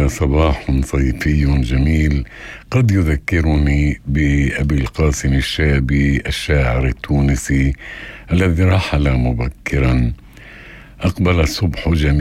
هذا صباح صيفي جميل قد يذكرني بأبي القاسم الشابي الشاعر التونسي الذي رحل مبكرا. أقبل الصبح جميل